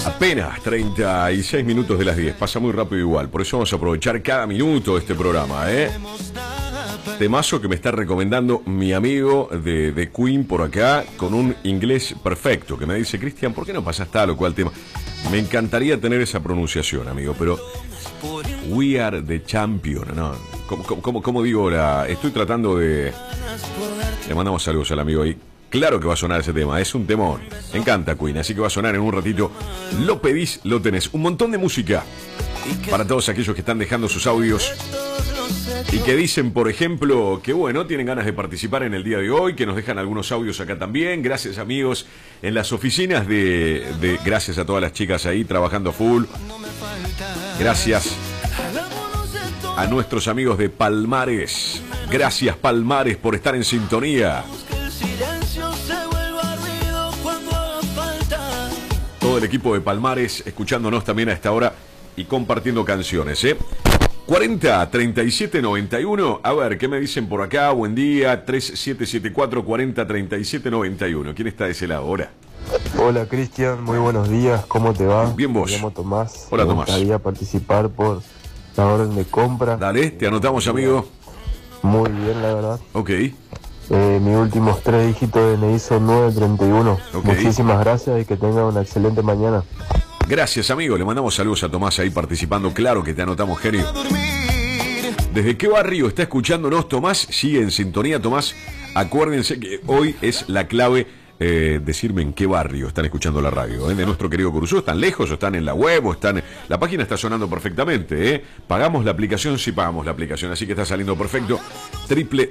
Apenas 36 minutos de las 10. Pasa muy rápido igual. Por eso vamos a aprovechar cada minuto de este programa, ¿eh? Temazo que me está recomendando mi amigo de Queen por acá, con un inglés perfecto, que me dice: Cristian, ¿por qué no pasas tal o cual tema? Me encantaría tener esa pronunciación, amigo, pero We Are the Champion, ¿no? ¿Cómo digo? Estoy tratando de... Le mandamos saludos al amigo ahí. Claro que va a sonar ese tema, es un temor. Me encanta Queen, así que va a sonar en un ratito. Lo pedís, lo tenés. Un montón de música para todos aquellos que están dejando sus audios y que dicen, por ejemplo, que bueno, tienen ganas de participar en el día de hoy, que nos dejan algunos audios acá también. Gracias, amigos, en las oficinas gracias a todas las chicas ahí trabajando full. Gracias a nuestros amigos de Palmares. Gracias, Palmares, por estar en sintonía. Todo el equipo de Palmares escuchándonos también a esta hora y compartiendo canciones, ¿eh? 40 37 91. A ver, ¿qué me dicen por acá? Buen día. 3774 40 37 91. ¿Quién está de ese lado ahora? Hola, Cristian, muy buenos días. ¿Cómo te va? Bien, vos. Me llamo Tomás. Hola, Tomás. Me gustaría participar por la orden de compra. Dale, te anotamos, amigo. Muy bien, la verdad. Ok. Mis últimos 3 dígitos de DNI son 931. Okay. Muchísimas gracias y que tenga una excelente mañana. Gracias, amigo. Le mandamos saludos a Tomás ahí participando. Claro que te anotamos, genio. ¿Desde qué barrio está escuchándonos, Tomás? Sigue en sintonía, Tomás. Acuérdense que hoy es la clave, decirme en qué barrio están escuchando la radio, de nuestro querido Curuzú. ¿Están lejos o están en la web o están... La página está sonando perfectamente, ¿eh? Pagamos la aplicación, sí pagamos la aplicación, así que está saliendo perfecto.